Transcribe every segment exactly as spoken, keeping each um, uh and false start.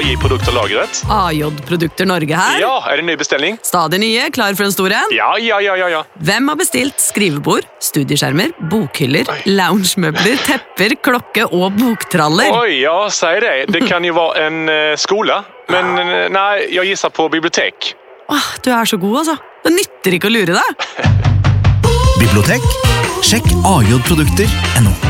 J-produkter lagret. A J-produkter Norge her. Ja, er det ny bestilling? Stadig nye, klar for en stor en. Ja, ja, ja, ja, ja. Hvem har bestilt skrivebord, studieskjermer, bokhyller, loungemøbler, tepper, klokke og boktraller? Oi, ja, sier det. Det kan jo være en uh, skole, men uh, nei, jeg gisser på bibliotek. Åh, du er så god, altså. Det nytter ikke å lure deg. Bibliotek? Sjekk a j produkter punktum no.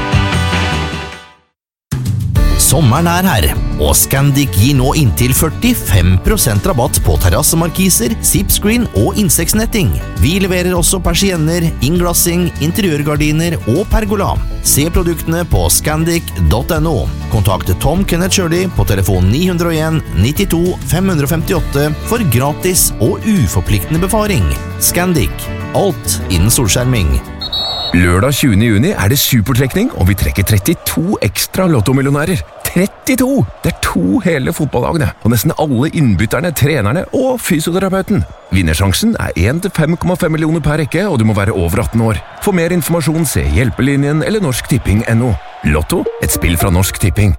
Sommeren er her, og Scandic gir nå inntil førtifem prosent rabatt på terrassemarkiser, zipscreen og insektsnetting. Vi leverer også persienner, innglassing, interiørgardiner og pergola. Se produktene på scandic punktum no. Kontakt Tom Kenneth Shirley på telefon ni null en nittito fem femtiåtte for gratis og uforpliktende befaring. Scandic. Alt innen solskjerming. Lørdag tjuende juni er det supertrekning, og vi trekker trettito ekstra lottomillionærer. trettito! Det er to hele fotballagene, og nesten alle innbytterne, trenerne og fysioterapeuten. Vinnersjansen er én til fem komma fem millioner per rekke, og du må være over atten år. For mer informasjon se Hjelpelinjen eller Norsk Tipping punktum no. Lotto, et spill fra Norsk Tipping.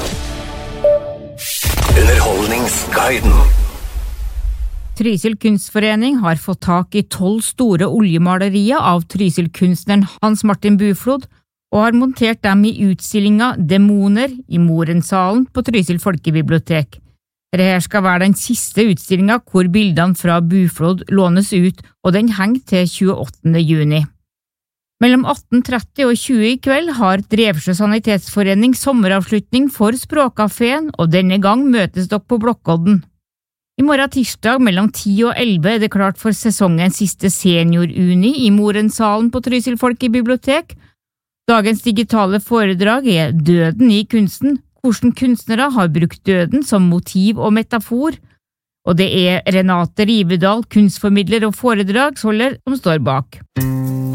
Underholdningsguiden. Trysil kunstforening har fått tak i tolv store oljemalerier av Trysil-kunstneren Hans Martin Buflod, og har montert dem i utstillinga Demoner i Morensalen på Trysil folkebibliotek. Dette skal være den siste utstillinga hvor bildene fra Buflod lånes ut, og den henger til tjueåttende juni. Mellom atten tretti og tjue i kveld har Drevsjø Sanitetsforening sommeravslutning for Språkcaféen, og denne gang møtes dere på Blokkodden. I morgen tirsdag mellom ti og elleve er det klart for sesongens siste senioruni i Morensalen på Trysil folkebibliotek. Dagens digitale foredrag er Døden i kunsten, hvordan kunstnere har brukt døden som motiv og metafor, og det er Renate Rivedal, kunstformidler og foredragsholder, som står bak.